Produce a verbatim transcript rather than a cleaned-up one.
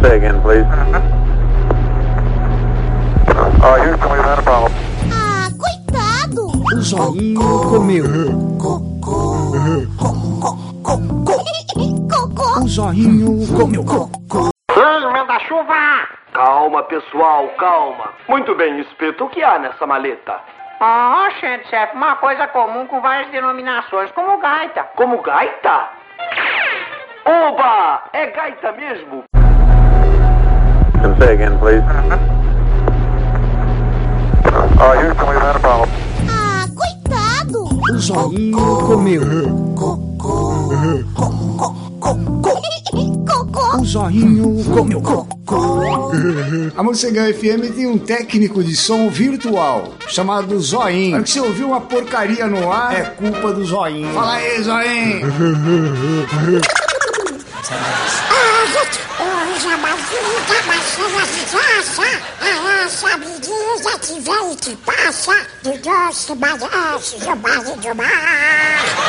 Say again, please. Oh, Houston, we've had a problem. Ah, coitado! O zoinho comeu. Cocô! O zoinho comeu cocô. Ei, manda-chuva! Calma, pessoal, calma. Muito bem, Espeto, o que há nessa maleta? Ah, gente, chefe, uma coisa comum com várias denominações, como gaita. Como gaita? Oba! É gaita mesmo? Say again, please. Oh, Houston, we've had a problem. Ah, coitado! O zoinho comeu. Cocô! O zoinho comeu cocô. A Morcegão F M tem um técnico de som virtual chamado Zoinho. Se você ouviu uma porcaria no ar, é culpa do Zoinho. Fala aí, Zoinho! Ah, gente, eu já baixei, já baixei a sabidinha, já tiver e te passa, do doce, bagaço, do base do mar.